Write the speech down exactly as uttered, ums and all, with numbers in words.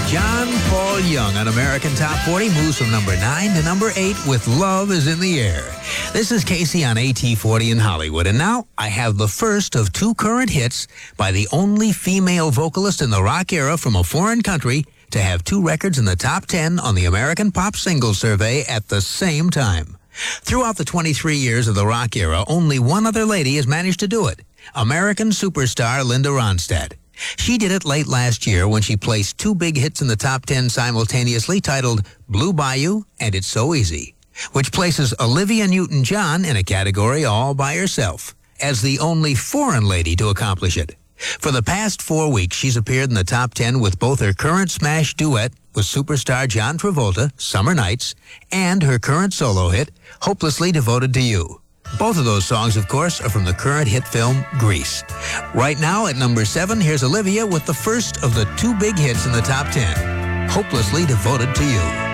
John Paul Young on American Top forty moves from number nine to number eight with Love is in the Air. This is Casey on A T forty in Hollywood, and now I have the first of two current hits by the only female vocalist in the rock era from a foreign country to have two records in the top ten on the American Pop Singles Survey at the same time. Throughout the twenty-three years of the rock era, only one other lady has managed to do it, American superstar Linda Ronstadt. She did it late last year when she placed two big hits in the top ten simultaneously, titled Blue Bayou and It's So Easy, which places Olivia Newton-John in a category all by herself, as the only foreign lady to accomplish it. For the past four weeks, she's appeared in the top ten with both her current smash duet with superstar John Travolta, Summer Nights, and her current solo hit, Hopelessly Devoted to You. Both of those songs, of course, are from the current hit film Grease. Right now, at number seven, here's Olivia with the first of the two big hits in the top ten, Hopelessly Devoted to You.